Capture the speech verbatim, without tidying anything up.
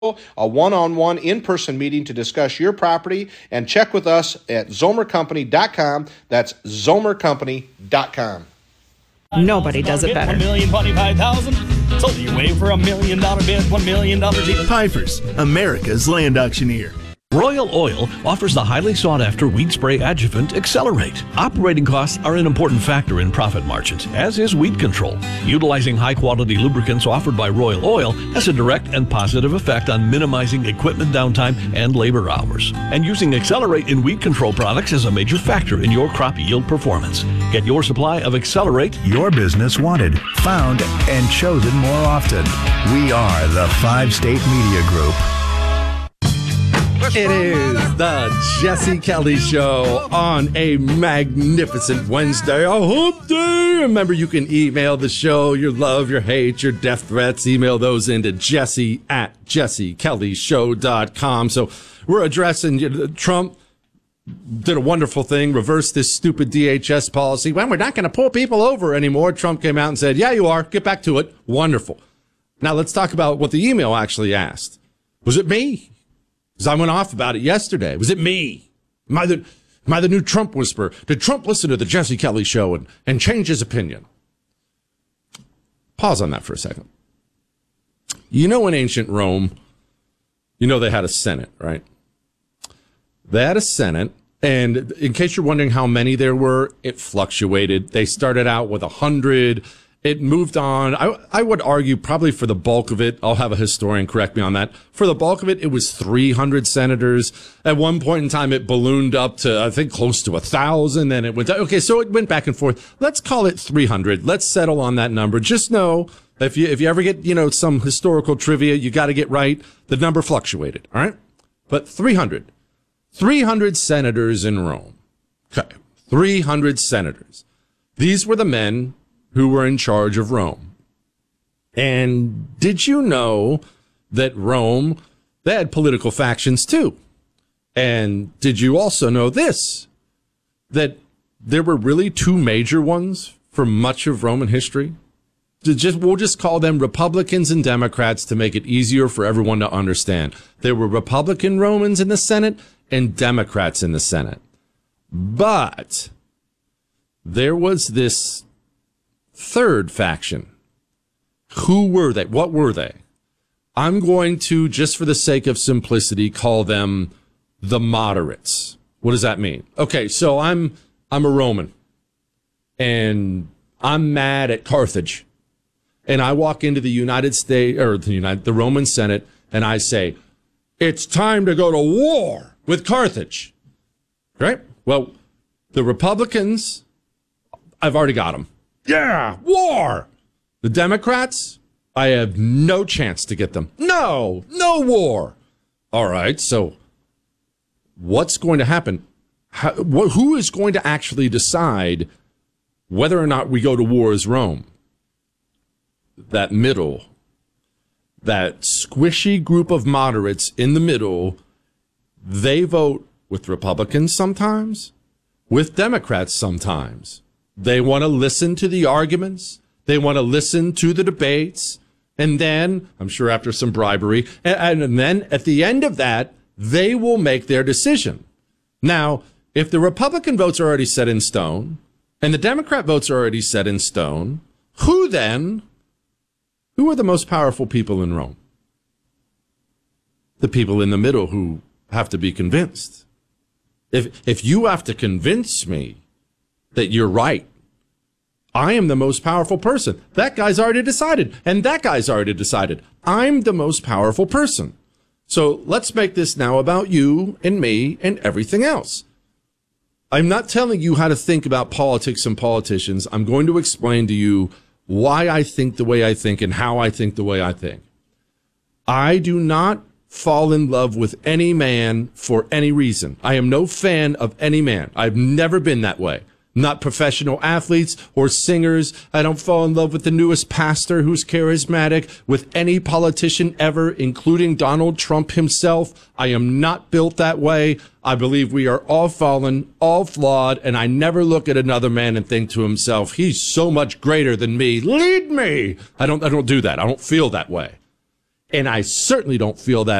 a one-on-one in-person meeting to discuss your property, and check with us at zomer company dot com. That's zomer company dot com. Nobody does it better. one million twenty-five thousand. So you wait for a million dollar bid, one million dollars each. Pfeiffer's, America's land auctioneer. Royal Oil offers the highly sought-after weed spray adjuvant Accelerate. Operating costs are an important factor in profit margins, as is weed control. Utilizing high-quality lubricants offered by Royal Oil has a direct and positive effect on minimizing equipment downtime and labor hours. And using Accelerate in weed control products is a major factor in your crop yield performance. Get your supply of Accelerate. Your business wanted, found, and chosen more often. We are the Five State Media Group. It is the Jesse Kelly Show on a magnificent Wednesday, a hump day. Remember, you can email the show your love, your hate, your death threats. Email those into Jesse at jesse kelly show dot com. So we're addressing you know, Trump did a wonderful thing, reversed this stupid D H S policy. Well, we're not going to pull people over anymore. Trump came out and said, yeah, you are. Get back to it. Wonderful. Now let's talk about what the email actually asked. Was it me? Because I went off about it yesterday. Was it me? Am I the, am I the new Trump whisperer? Did Trump listen to the Jesse Kelly Show and, and change his opinion? Pause on that for a second. You know, in ancient Rome, you know they had a Senate, right? They had a Senate, and in case you're wondering how many there were, it fluctuated. They started out with a hundred. It moved on. I, I would argue probably for the bulk of it, I'll have a historian correct me on that. For the bulk of it, it was three hundred senators. At one point in time, it ballooned up to, I think, close to a thousand. Then it went, okay, so it went back and forth. Let's call it three hundred. Let's settle on that number. Just know that if you, if you ever get, you know, some historical trivia, you got to get right. The number fluctuated. All right. But three hundred, three hundred senators in Rome. Okay. three hundred senators. These were the men who were in charge of Rome. And did you know that Rome, they had political factions too? And did you also know this, that there were really two major ones for much of Roman history? Just, we'll just call them Republicans and Democrats to make it easier for everyone to understand. There were Republican Romans in the Senate and Democrats in the Senate. But there was this third faction. Who were they? What were they? I'm going to, just for the sake of simplicity, call them the moderates. What does that mean? Okay, so I'm I'm a Roman, and I'm mad at Carthage, and I walk into the United States or the United the Roman Senate, and I say, it's time to go to war with Carthage. Right? Well, the Republicans, I've already got them. Yeah, war. The Democrats, I have no chance to get them. No, no war. All right, so what's going to happen? How, wh- who is going to actually decide whether or not we go to war as Rome? That middle, that squishy group of moderates in the middle, they vote with Republicans sometimes, with Democrats sometimes. They want to listen to the arguments. They want to listen to the debates. And then, I'm sure after some bribery, and, and then at the end of that, they will make their decision. Now, if the Republican votes are already set in stone and the Democrat votes are already set in stone, who then, who are the most powerful people in Rome? The people in the middle who have to be convinced. If, if you have to convince me that you're right, I am the most powerful person. That guy's already decided, and that guy's already decided. I'm the most powerful person. So let's make this now about you and me and everything else. I'm not telling you how to think about politics and politicians. I'm going to explain to you why I think the way I think and how I think the way I think. I do not fall in love with any man for any reason. I am no fan of any man. I've never been that way. Not professional athletes or singers. I don't fall in love with the newest pastor who's charismatic, with any politician ever, including Donald Trump himself. I am not built that way. I believe we are all fallen, all flawed, and I never look at another man and think to himself, he's so much greater than me. Lead me. I don't, I don't do that. I don't feel that way. And I certainly don't feel that